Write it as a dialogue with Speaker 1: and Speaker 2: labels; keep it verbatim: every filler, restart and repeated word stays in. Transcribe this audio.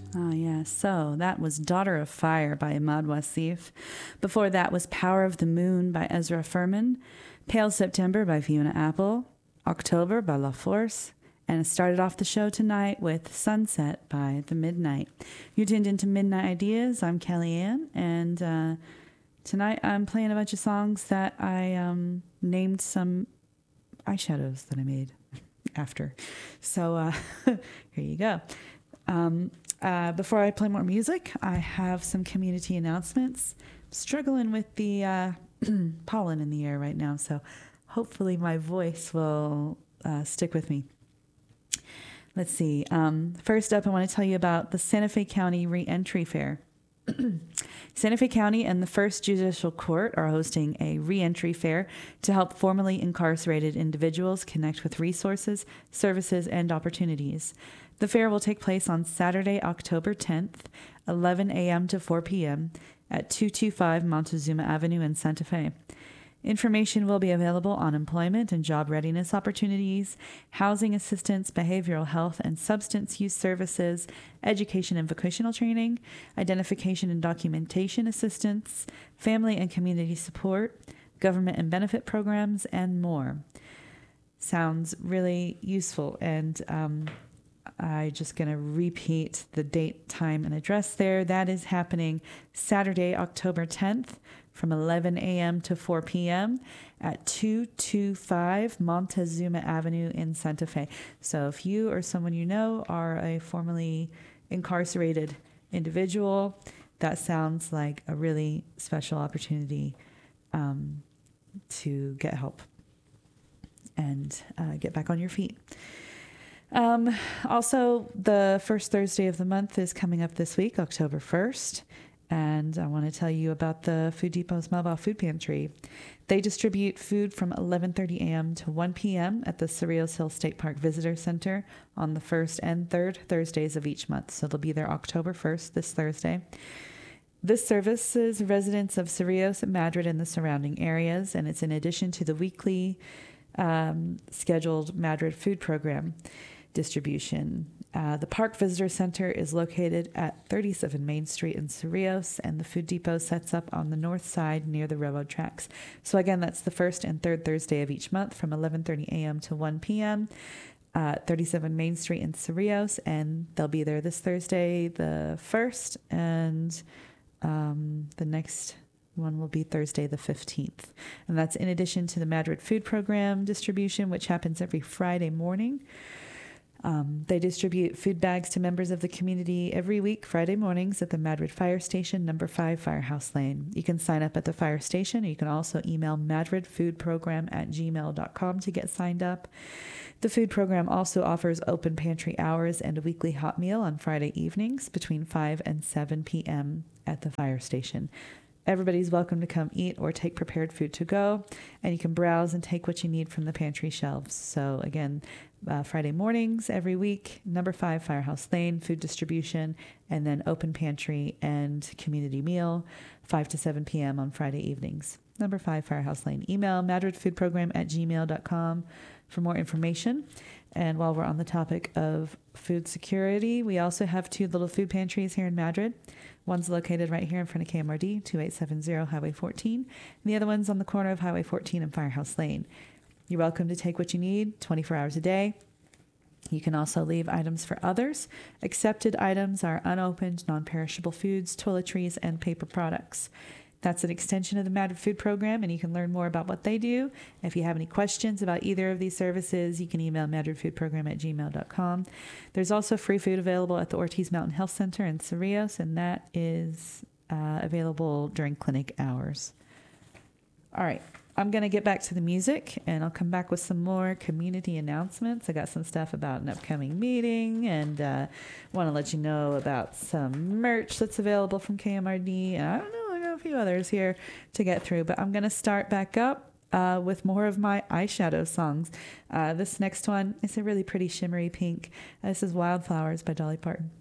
Speaker 1: Oh, yeah. So that was Daughter of Fire by Ahmad Wasif. Before that was Power of the Moon by Ezra Furman. Pale September by Fiona Apple. October by La Force. And it started off the show tonight with Sunset by The Midnight. You tuned into Midnight Ideas. I'm Kelly Ann. And uh, tonight I'm playing a bunch of songs that I um, named some eyeshadows that I made after. So uh, here you go. Um, uh, before I play more music, I have some community announcements. I'm struggling with the uh, pollen in the air right now, so hopefully my voice will uh, stick with me. Let's see. Um, first up, I want to tell you about the Santa Fe County Reentry Fair. Santa Fe County and the First Judicial Court are hosting a reentry fair to help formerly incarcerated individuals connect with resources, services, and opportunities. The fair will take place on Saturday, October tenth, eleven a.m. to four p.m. at two twenty-five Montezuma Avenue in Santa Fe. Information will be available on employment and job readiness opportunities, housing assistance, behavioral health and substance use services, education and vocational training, identification and documentation assistance, family and community support, government and benefit programs, and more. Sounds really useful, and um, I'm just going to repeat the date, time, and address there. That is happening Saturday, October tenth, from eleven a.m. to four p.m. at two twenty-five Montezuma Avenue in Santa Fe. So if you or someone you know are a formerly incarcerated individual, that sounds like a really special opportunity um, to get help and uh, get back on your feet. Um, also, the first Thursday of the month is coming up this week, October first. And I want to tell you about the Food Depot's Mobile Food Pantry. They distribute food from eleven thirty a.m. to one p.m. at the Cerrillos Hill State Park Visitor Center on the first and third Thursdays of each month. So they'll be there October first, this Thursday. This service is residents of Cerrillos, Madrid, and the surrounding areas, and it's in addition to the weekly um, scheduled Madrid food program distribution. Uh, the Park Visitor Center is located at thirty-seven Main Street in Cerrillos, and the Food Depot sets up on the north side near the railroad tracks. So again, that's the first and third Thursday of each month from eleven thirty a.m. to one p.m. at thirty-seven Main Street in Cerrillos, and they'll be there this Thursday, the first, and um, the next one will be Thursday the fifteenth. And that's in addition to the Madrid food program distribution, which happens every Friday morning. Um, they distribute food bags to members of the community every week, Friday mornings at the Madrid Fire Station, number five, Firehouse Lane. You can sign up at the fire station, or you can also email madridfoodprogram at gmail dot com to get signed up. The food program also offers open pantry hours and a weekly hot meal on Friday evenings between five and seven p.m. at the fire station. Everybody's welcome to come eat or take prepared food to go, and you can browse and take what you need from the pantry shelves. So again, uh, Friday mornings every week, number five, Firehouse Lane, food distribution, and then open pantry and community meal, five to seven p.m. on Friday evenings. Number five, Firehouse Lane. Email madridfoodprogram at gmail dot com for more information. And while we're on the topic of food security, we also have two little food pantries here in Madrid. One's located right here in front of K M R D, twenty-eight seventy Highway fourteen, and the other one's on the corner of Highway fourteen and Firehouse Lane. You're welcome to take what you need twenty-four hours a day. You can also leave items for others. Accepted items are unopened, non-perishable foods, toiletries, and paper products. That's an extension of the Madrid Food Program, and you can learn more about what they do. If you have any questions about either of these services, you can email madridfoodprogram at gmail dot com. There's also free food available at the Ortiz Mountain Health Center in Cerrillos, and that is uh, available during clinic hours. All right, I'm going to get back to the music, and I'll come back with some more community announcements. I got some stuff about an upcoming meeting, and uh, want to let you know about some merch that's available from K M R D, and I don't know, a few others here to get through, but I'm going to start back up uh, with more of my eyeshadow songs. Uh, this next one is a really pretty shimmery pink. Uh, this is Wildflowers by Dolly Parton.